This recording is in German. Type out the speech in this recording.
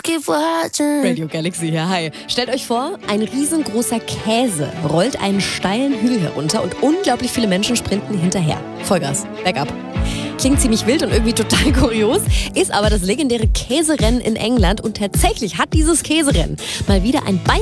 keep watching. Radio Galaxy hier, hi. Stellt euch vor, ein riesengroßer Käse rollt einen steilen Hügel herunter und unglaublich viele Menschen sprinten hinterher. Vollgas, bergab. Klingt ziemlich wild und irgendwie total kurios, ist aber das legendäre Käserennen in England und tatsächlich hat dieses Käserennen mal wieder ein